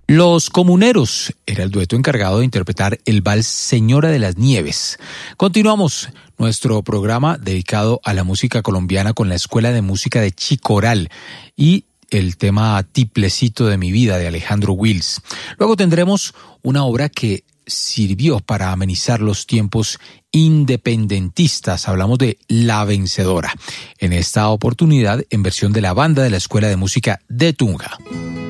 Los Comuneros era el dueto encargado de interpretar el vals Señora de las Nieves. Continuamos nuestro programa dedicado a la música colombiana con la Escuela de Música de Chicoral y el tema Tiplecito de mi vida de Alejandro Wills. Luego tendremos una obra que sirvió para amenizar los tiempos independentistas. Hablamos de La Vencedora. En esta oportunidad en versión de la banda de la Escuela de Música de Tunja.